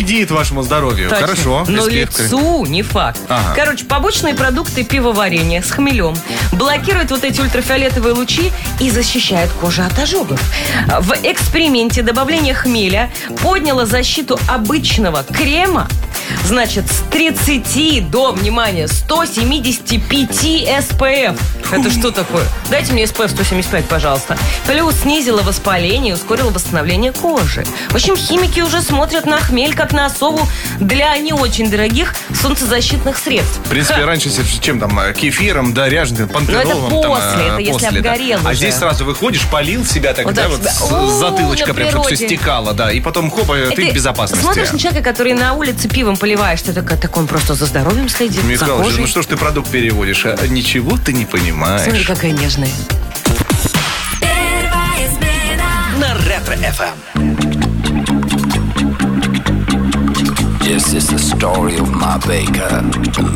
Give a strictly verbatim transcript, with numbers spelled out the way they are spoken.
вредит вашему здоровью. Точно. Хорошо. Но респект. лицу не факт. Ага. Короче, побочные продукты пивоварения с хмелем блокируют вот эти ультрафиолетовые лучи и защищают кожу от ожогов. В эксперименте добавление хмеля подняло защиту обычного крема, значит, с тридцати до, внимание, сто семьдесят пять эс пэ эф. Это что такое? Дайте мне эс пэ эф сто семьдесят пять, пожалуйста. Плюс снизило воспаление и ускорило восстановление кожи. В общем, химики уже смотрят на хмель как на особу для не очень дорогих солнцезащитных средств. В принципе, раньше чем там, кефиром, да, ряженым, пантеролом. Но это там, после, это если после, обгорел да. А уже. здесь сразу выходишь, полил себя так, Вот да, так вот себя. с О, затылочка на прям, чтобы все природе. стекало, да. И потом, хоп, ты, ты в безопасности. Смотришь на человека, который на улице пивом поливаешь, ты такой, так он просто за здоровьем следит, за Михалыч, кожей. ну что ж ты продукт переводишь? А ничего ты не понимаешь. Смотри, какая нежная. На Ретро-эф эм. This is the story of my baker,